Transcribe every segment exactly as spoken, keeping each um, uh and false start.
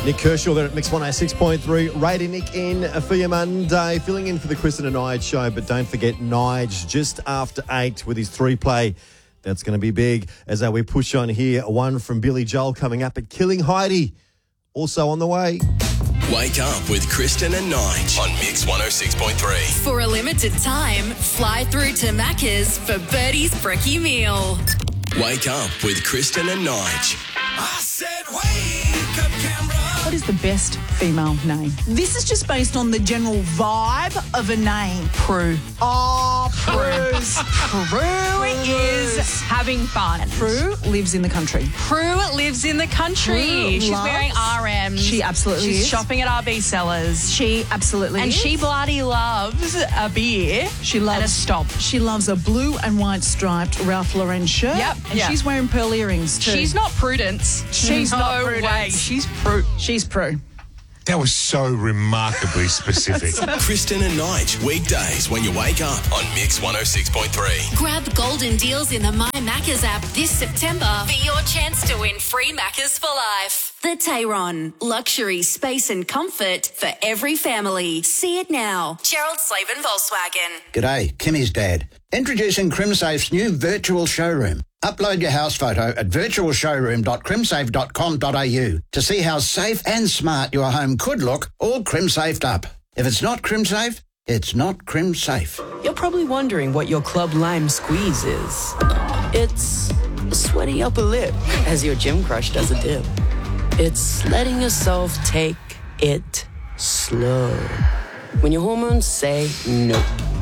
Nick Kershaw there at Mix one oh six point three. Radio Nick in for your Monday. Filling in for the Kristen and Nige show, but don't forget Nige just after eight with his three-play. That's going to be big as uh, we push on here. One from Billy Joel coming up at Killing Heidi. Also on the way. Wake up with Kristen and Nige on Mix one oh six point three. For a limited time, fly through to Macca's for Birdie's Brekkie Meal. Wake up with Kristen and Nige. I said wake up, Canberra. What is the best female name? This is just based on the general vibe of a name. Prue. Oh, Prue's. Prue is having fun. Prue lives in the country. Prue lives in the country. Prue She's loves- wearing R Ms. She absolutely She's is. shopping at R B Sellers. She absolutely And is. she bloody loves a beer She loves and a stomp. She loves a blue and white striped Ralph Lauren shirt. Yep, And yeah. she's wearing pearl earrings too. She's not Prudence. She's no not Prudence. way. She's Prue. She's Prue. That was so remarkably specific. Kristen and Nige, weekdays when you wake up on Mix one oh six point three. Grab golden deals in the My Macca's app this September for your chance to win free Macca's for life. The Tayron. Luxury, space and comfort for every family. See it now. Gerald Slavin Volkswagen. G'day, Kimmy's dad. Introducing CrimSafe's new virtual showroom. Upload your house photo at virtual showroom dot crimsafe dot com dot a u to see how safe and smart your home could look, all crim-safed up. If it's not crim-safe, it's not crim-safe. You're probably wondering what your Club Lime squeeze is. It's a sweaty upper lip as your gym crush does a dip. It's letting yourself take it slow when your hormones say no.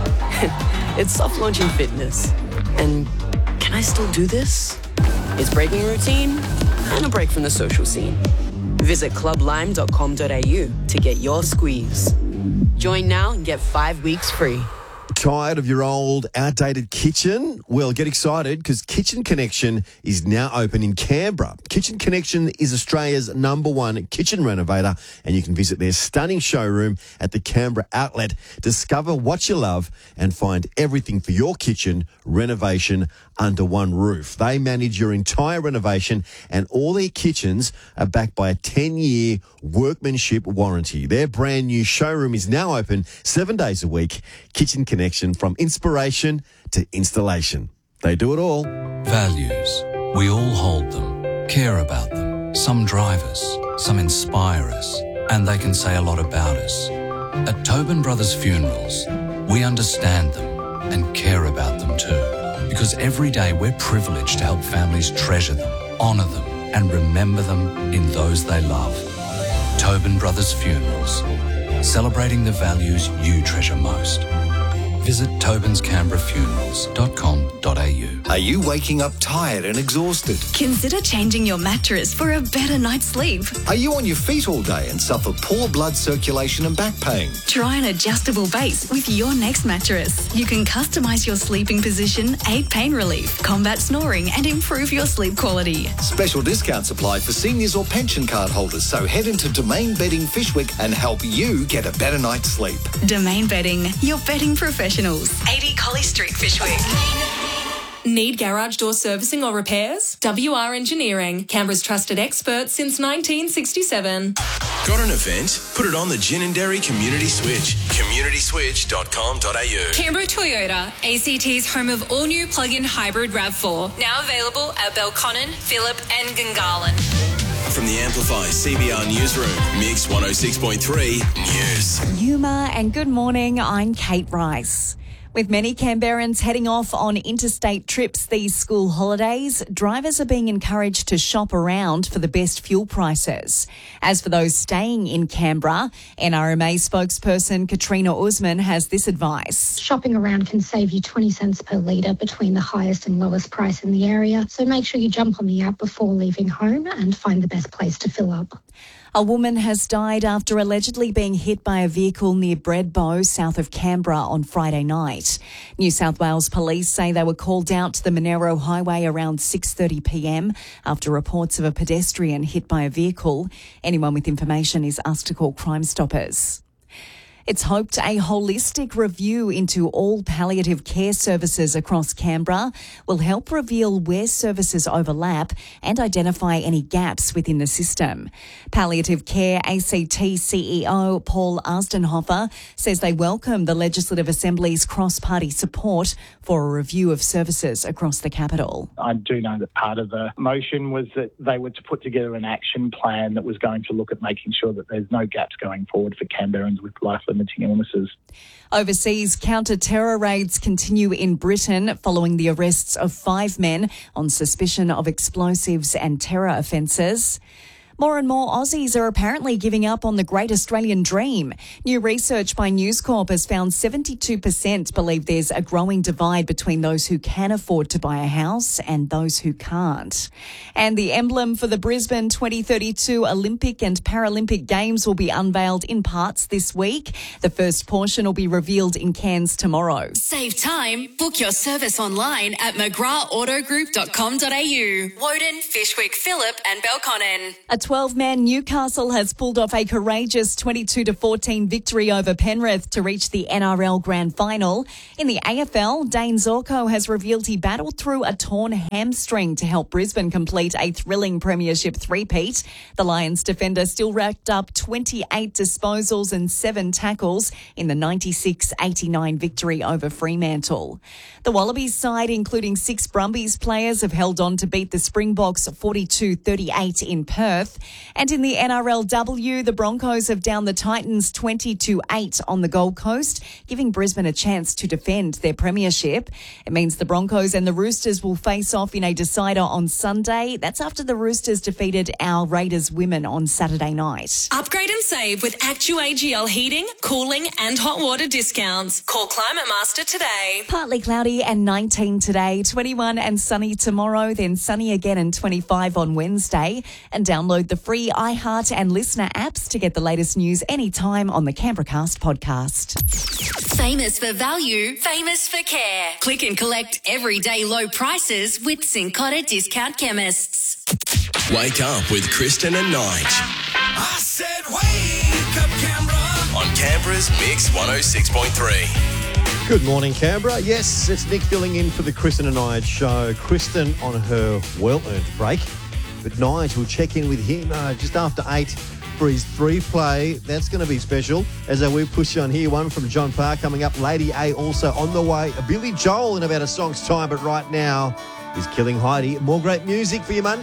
It's soft launching fitness. And can I still do this? It's breaking routine and a break from the social scene. Visit club lime dot com dot a u to get your squeeze. Join now and get five weeks free. Tired of your old, outdated kitchen? Well, get excited because Kitchen Connection is now open in Canberra. Kitchen Connection is Australia's number one kitchen renovator, and you can visit their stunning showroom at the Canberra Outlet. Discover what you love and find everything for your kitchen renovation under one roof. They manage your entire renovation, and all their kitchens are backed by a ten-year workmanship warranty. Their brand new showroom is now open seven days a week. Kitchen Connection, from inspiration to installation. They do it all. Values. We all hold them, care about them. Some drive us, some inspire us, and they can say a lot about us. At Tobin Brothers Funerals, we understand them and care about them too. Because every day we're privileged to help families treasure them, honour them, and remember them in those they love. Tobin Brothers Funerals, celebrating the values you treasure most. Visit tobins canberra funerals dot com dot a u. Are you waking up tired and exhausted? Consider changing your mattress for a better night's sleep. Are you on your feet all day and suffer poor blood circulation and back pain? Try an adjustable base with your next mattress. You can customise your sleeping position, aid pain relief, combat snoring, and improve your sleep quality. Special discounts apply for seniors or pension card holders, so head into Domain Bedding Fishwick and help you get a better night's sleep. Domain Bedding, your bedding professionals. eighty Collie Street, Fishwick. Need garage door servicing or repairs? W R Engineering, Canberra's trusted expert since nineteen sixty-seven. Got an event? Put it on the Gin and Dairy Community Switch. community switch dot com dot a u. Canberra Toyota, A C T's home of all-new plug-in hybrid RAV four. Now available at Belconnen, Phillip and Gungahlin. From the Amplify C B R Newsroom, Mix one oh six point three News. Yuma, and good morning. I'm Kate Rice. With many Canberrans heading off on interstate trips these school holidays, drivers are being encouraged to shop around for the best fuel prices. As for those staying in Canberra, N R M A spokesperson Katrina Usman has this advice. Shopping around can save you twenty cents per litre between the highest and lowest price in the area, so make sure you jump on the app before leaving home and find the best place to fill up. A woman has died after allegedly being hit by a vehicle near Breadbow, south of Canberra, on Friday night. New South Wales police say they were called out to the Monero Highway around six thirty p m after reports of a pedestrian hit by a vehicle. Anyone with information is asked to call Crime Stoppers. It's hoped a holistic review into all palliative care services across Canberra will help reveal where services overlap and identify any gaps within the system. Palliative Care A C T C E O Paul Arstenhofer says they welcome the Legislative Assembly's cross-party support for a review of services across the capital. I do know that part of the motion was that they were to put together an action plan that was going to look at making sure that there's no gaps going forward for Canberrans with life-limiting illnesses. Overseas counter-terror raids continue in Britain following the arrests of five men on suspicion of explosives and terror offences. More and more Aussies are apparently giving up on the great Australian dream. New research by News Corp has found seventy-two percent believe there's a growing divide between those who can afford to buy a house and those who can't. And the emblem for the Brisbane twenty thirty-two Olympic and Paralympic Games will be unveiled in parts this week. The first portion will be revealed in Cairns tomorrow. Save time. Book your service online at mcgrath auto group dot com dot a u. Woden, Fishwick, Phillip and Belconnen. A twelve-man Newcastle has pulled off a courageous twenty-two to fourteen victory over Penrith to reach the N R L Grand Final. In the A F L, Dane Zorko has revealed he battled through a torn hamstring to help Brisbane complete a thrilling premiership three-peat. The Lions defender still racked up twenty-eight disposals and seven tackles in the ninety-six eighty-nine victory over Fremantle. The Wallabies side, including six Brumbies players, have held on to beat the Springboks forty-two thirty-eight in Perth. And in the N R L W, the Broncos have downed the Titans twenty to eight on the Gold Coast, giving Brisbane a chance to defend their premiership. It means the Broncos and the Roosters will face off in a decider on Sunday. That's after the Roosters defeated our Raiders women on Saturday night. Upgrade and save with Actu A G L heating, cooling and hot water discounts. Call Climate Master today. Partly cloudy and nineteen today, twenty-one and sunny tomorrow, then sunny again and twenty-five on Wednesday. And download the free iHeart and Listener apps to get the latest news anytime on the Canberracast podcast. Famous for value, famous for care. Click and collect everyday low prices with Cincotta Discount Chemists. Wake up with Kristen and Nige. I said wake up Canberra on Canberra's Mix one oh six point three. Good morning, Canberra. Yes, it's Nick filling in for the Kristen and Nige show. Kristen on her well-earned break. But Nige will check in with him uh, just after eight for his free play. That's going to be special. As uh, we push you on here, one from John Parr coming up. Lady A also on the way. Billy Joel in about a song's time, but right now is Killing Heidi. More great music for you Monday.